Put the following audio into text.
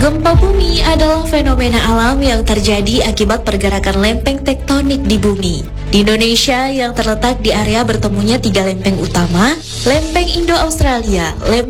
Gempa bumi adalah fenomena alam yang terjadi akibat pergerakan lempeng tektonik di bumi. Di Indonesia yang terletak di area bertemunya 3 lempeng utama, lempeng Indo-Australia, lempeng